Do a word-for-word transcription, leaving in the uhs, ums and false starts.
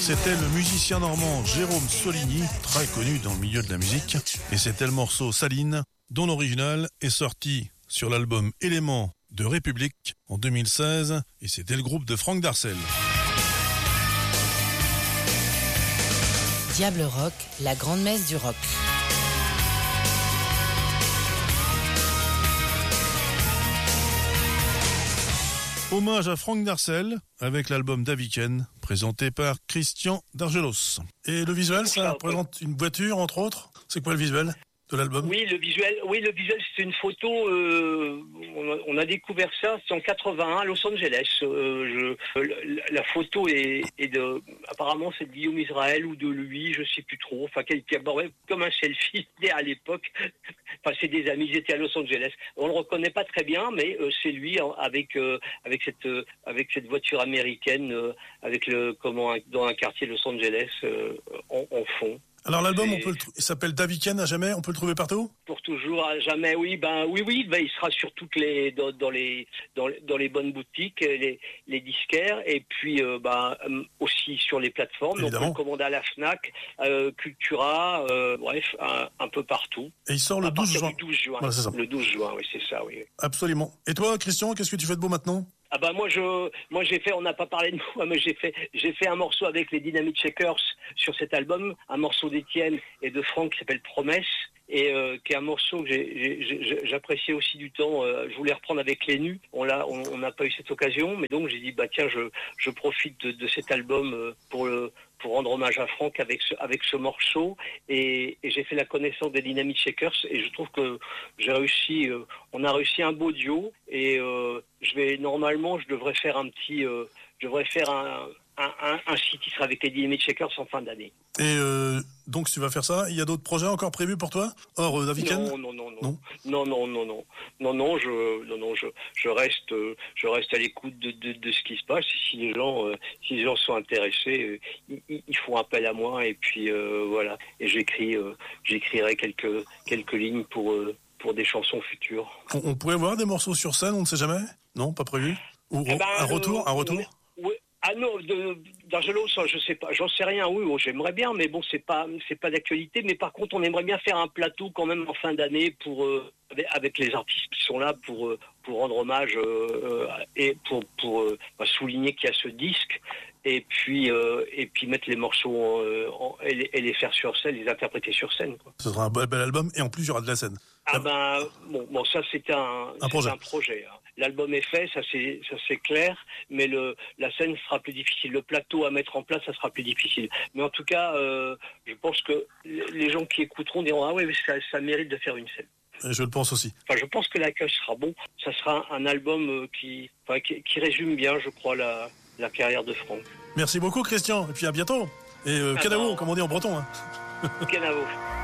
C'était le musicien normand Jérôme Soligny, très connu dans le milieu de la musique, et c'était le morceau Saline, dont l'original est sorti sur l'album Éléments de République en deux mille seize, et c'était le groupe de Franck Darcel. Diable Rock, la grande messe du rock. Hommage à Franck Darcel avec l'album Daviken, présenté par Christian Dargelos. Et le visuel, ça représente une voiture, entre autres. C'est quoi le visuel de l'album? Oui, le visuel, oui, le visuel, c'est une photo. Euh, on, a, on a découvert ça, c'est en quatre-vingt-un à Los Angeles. Euh, je, la, la photo est, est de, apparemment, c'est de Guillaume Israël ou de lui, je sais plus trop. Enfin, quelqu'un, ouais, comme un selfie à l'époque. Enfin, c'est des amis, ils étaient à Los Angeles. On le reconnaît pas très bien, mais euh, c'est lui hein, avec euh, avec cette euh, avec cette voiture américaine, euh, avec le comment dans un quartier de Los Angeles euh, en, en fond. Alors l'album, on peut le tr- il s'appelle Daviken à jamais, on peut le trouver partout? Pour toujours à jamais, oui, ben oui, oui, ben il sera sur toutes les dans, dans les dans, dans les bonnes boutiques, les les disquaires, et puis euh, ben aussi sur les plateformes. Donc on peut le commander à la Fnac, euh, Cultura, euh, bref, un, un peu partout. Et il sort le douze juin. Le douze juin. Voilà, c'est ça. Le douze juin, oui, c'est ça, oui. Absolument. Et toi, Christian, qu'est-ce que tu fais de beau maintenant? Ah bah moi je moi j'ai fait, on n'a pas parlé de moi, mais j'ai fait j'ai fait un morceau avec les Dynamite Shakers sur cet album, un morceau d'Étienne et de Franck qui s'appelle Promesse, et euh, qui est un morceau que j'ai, j'ai, j'appréciais aussi du temps. Euh, je voulais reprendre avec les Nus, on l'a on n'a pas eu cette occasion, mais donc j'ai dit bah tiens je je profite de, de cet album euh, pour le pour rendre hommage à Franck avec ce, avec ce morceau, et, et j'ai fait la connaissance des Dynamite Shakers, et je trouve que j'ai réussi, euh, on a réussi un beau duo, et euh, je vais, normalement, je devrais faire un petit, euh, je devrais faire un, un, un, un site qui sera avec les Dynamite Shakers en fin d'année. Et euh, donc tu vas faire ça, il y a d'autres projets encore prévus pour toi hors euh, Daviken? Non, non, non, non, non, non, non, non, non, non, je, non, non, je, je reste, euh, je reste à l'écoute de, de, de ce qui se passe. Si les gens, euh, si les gens sont intéressés, euh, ils, ils font appel à moi, et puis euh, voilà. Et j'écris, euh, j'écrirai quelques, quelques lignes pour, euh, pour des chansons futures. On, on pourrait voir des morceaux sur scène, on ne sait jamais? Non, pas prévu? Ou eh ben, un retour, euh, un retour? Oui. Ah non, de, d'Argelos, je sais pas, j'en sais rien. Oui, bon, j'aimerais bien, mais bon, c'est pas, c'est pas d'actualité. Mais par contre, on aimerait bien faire un plateau quand même en fin d'année pour euh, avec, avec les artistes qui sont là pour euh, pour rendre hommage euh, et pour pour euh, souligner qu'il y a ce disque. Et puis euh, et puis mettre les morceaux euh, en, et, les, et les faire sur scène, les interpréter sur scène, quoi. Ce sera un bel, bel album, et en plus il y aura de la scène. Ah ben bon, bon ça c'est un, un projet. C'est un projet. Hein. L'album est fait, ça c'est ça c'est clair, mais le la scène sera plus difficile. Le plateau à mettre en place, ça sera plus difficile. Mais en tout cas, euh, je pense que les gens qui écouteront diront ah ouais, mais ça, ça mérite de faire une scène. Je le pense aussi. Enfin, je pense que l'accueil sera bon. Ça sera un, un album qui, enfin, qui qui résume bien, je crois, la la carrière de Franck. Merci beaucoup Christian, et puis à bientôt. Et euh, ah Kenavo, ben, comme on dit en breton. Hein. Kenavo.